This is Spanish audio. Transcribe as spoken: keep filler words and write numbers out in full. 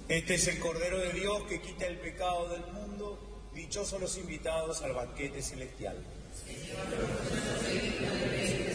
Este es el Cordero de Dios que quita el pecado del mundo. Dichosos los invitados al banquete celestial. Señor,